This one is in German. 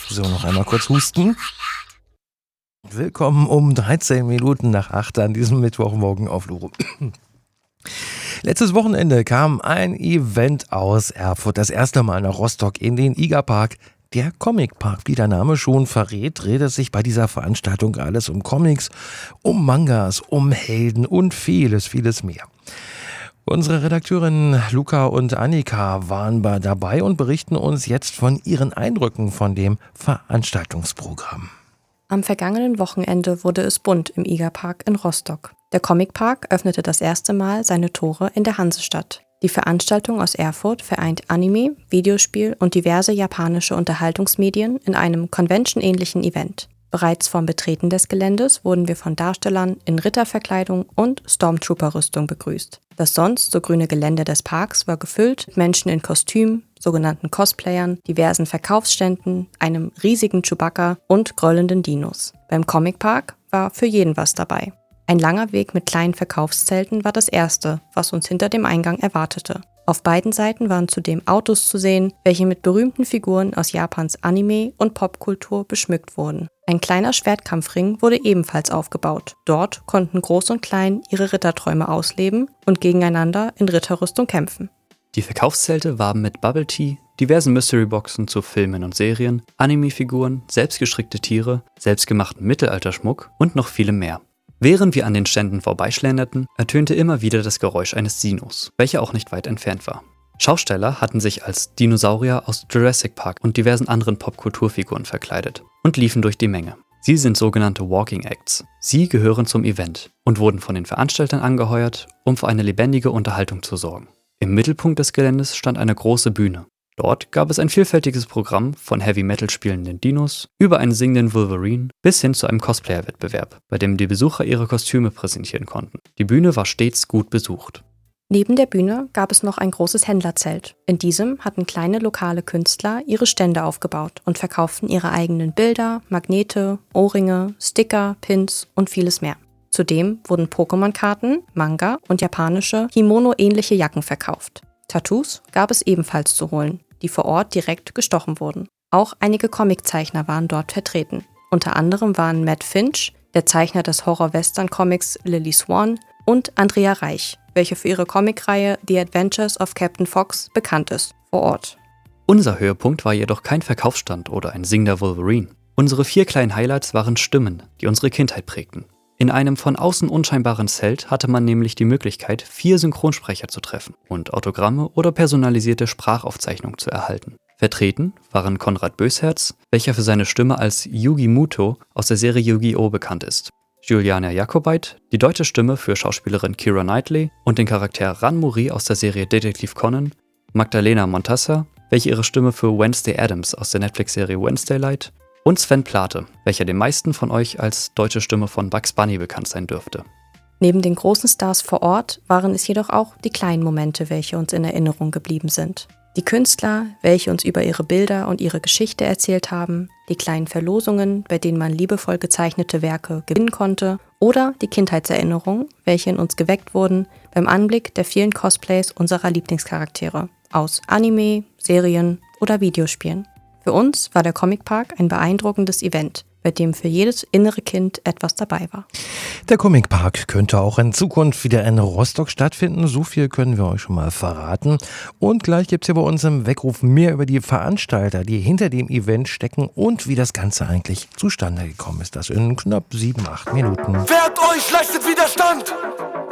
So, noch einmal kurz husten. Willkommen um 13 Minuten nach 8 an diesem Mittwochmorgen auf Luro. Letztes Wochenende kam ein Event aus Erfurt, das erste Mal nach Rostock in den IGA-Park. Der Comic-Park, wie der Name schon verrät, dreht es sich bei dieser Veranstaltung alles um Comics, um Mangas, um Helden und vieles, vieles mehr. Unsere Redakteurinnen Luca und Annika waren dabei und berichten uns jetzt von ihren Eindrücken von dem Veranstaltungsprogramm. Am vergangenen Wochenende wurde es bunt im IGA-Park in Rostock. Der Comic-Park öffnete das erste Mal seine Tore in der Hansestadt. Die Veranstaltung aus Erfurt vereint Anime, Videospiel und diverse japanische Unterhaltungsmedien in einem Convention-ähnlichen Event. Bereits vorm Betreten des Geländes wurden wir von Darstellern in Ritterverkleidung und Stormtrooper-Rüstung begrüßt. Das sonst so grüne Gelände des Parks war gefüllt mit Menschen in Kostümen, sogenannten Cosplayern, diversen Verkaufsständen, einem riesigen Chewbacca und grollenden Dinos. Beim Comic-Park war für jeden was dabei. Ein langer Weg mit kleinen Verkaufszelten war das erste, was uns hinter dem Eingang erwartete. Auf beiden Seiten waren zudem Autos zu sehen, welche mit berühmten Figuren aus Japans Anime- und Popkultur beschmückt wurden. Ein kleiner Schwertkampfring wurde ebenfalls aufgebaut. Dort konnten Groß und Klein ihre Ritterträume ausleben und gegeneinander in Ritterrüstung kämpfen. Die Verkaufszelte warben mit Bubble Tea, diversen Mysteryboxen zu Filmen und Serien, Anime-Figuren, selbstgestrickte Tiere, selbstgemachten Mittelalterschmuck und noch vielem mehr. Während wir an den Ständen vorbeischlenderten, ertönte immer wieder das Geräusch eines Dinos, welcher auch nicht weit entfernt war. Schausteller hatten sich als Dinosaurier aus Jurassic Park und diversen anderen Popkulturfiguren verkleidet und liefen durch die Menge. Sie sind sogenannte Walking Acts. Sie gehören zum Event und wurden von den Veranstaltern angeheuert, um für eine lebendige Unterhaltung zu sorgen. Im Mittelpunkt des Geländes stand eine große Bühne. Dort gab es ein vielfältiges Programm von Heavy-Metal spielenden Dinos über einen singenden Wolverine bis hin zu einem Cosplayer-Wettbewerb, bei dem die Besucher ihre Kostüme präsentieren konnten. Die Bühne war stets gut besucht. Neben der Bühne gab es noch ein großes Händlerzelt. In diesem hatten kleine lokale Künstler ihre Stände aufgebaut und verkauften ihre eigenen Bilder, Magnete, Ohrringe, Sticker, Pins und vieles mehr. Zudem wurden Pokémon-Karten, Manga und japanische Kimono-ähnliche Jacken verkauft. Tattoos gab es ebenfalls zu holen, die vor Ort direkt gestochen wurden. Auch einige Comiczeichner waren dort vertreten. Unter anderem waren Matt Finch, der Zeichner des Horror-Western-Comics Lily Swan, und Andrea Reich, welche für ihre Comicreihe The Adventures of Captain Fox bekannt ist, vor Ort. Unser Höhepunkt war jedoch kein Verkaufsstand oder ein singender Wolverine. Unsere 4 kleinen Highlights waren Stimmen, die unsere Kindheit prägten. In einem von außen unscheinbaren Zelt hatte man nämlich die Möglichkeit, 4 Synchronsprecher zu treffen und Autogramme oder personalisierte Sprachaufzeichnungen zu erhalten. Vertreten waren Konrad Bösherz, welcher für seine Stimme als Yugi Muto aus der Serie Yu-Gi-Oh! Bekannt ist, Juliana Jakobait, die deutsche Stimme für Schauspielerin Keira Knightley und den Charakter Ran-Mori aus der Serie Detektiv Conan, Magdalena Montassa, welche ihre Stimme für Wednesday Addams aus der Netflix-Serie Wednesday Light, und Sven Plate, welcher den meisten von euch als deutsche Stimme von Bugs Bunny bekannt sein dürfte. Neben den großen Stars vor Ort waren es jedoch auch die kleinen Momente, welche uns in Erinnerung geblieben sind. Die Künstler, welche uns über ihre Bilder und ihre Geschichte erzählt haben, die kleinen Verlosungen, bei denen man liebevoll gezeichnete Werke gewinnen konnte, oder die Kindheitserinnerungen, welche in uns geweckt wurden beim Anblick der vielen Cosplays unserer Lieblingscharaktere aus Anime, Serien oder Videospielen. Für uns war der Comic-Park ein beeindruckendes Event, bei dem für jedes innere Kind etwas dabei war. Der Comic-Park könnte auch in Zukunft wieder in Rostock stattfinden. So viel können wir euch schon mal verraten. Und gleich gibt es hier bei uns im Weckruf mehr über die Veranstalter, die hinter dem Event stecken und wie das Ganze eigentlich zustande gekommen ist. Das in knapp 7-8 Minuten. Wehrt euch, leistet Widerstand!